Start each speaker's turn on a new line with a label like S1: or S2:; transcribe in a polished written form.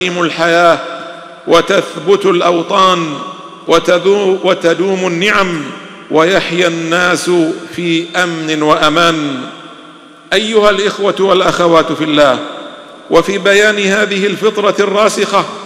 S1: الحياة وتثبت الأوطان وتدوم النعم ويحيا الناس في أمن وأمان. أيها الإخوة والأخوات في الله، وفي بيان هذه الفطرة الراسخة